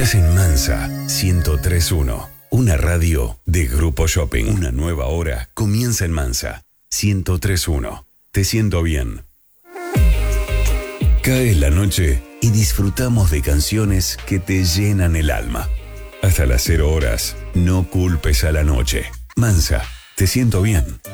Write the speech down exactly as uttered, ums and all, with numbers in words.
Escuchás en Mansa ciento tres punto uno, una radio de Grupo Shopping. Una nueva hora comienza en Mansa ciento tres punto uno. Te siento bien. Cae la noche y disfrutamos de canciones que te llenan el alma. Hasta las cero horas, no culpes a la noche. Mansa, te siento bien.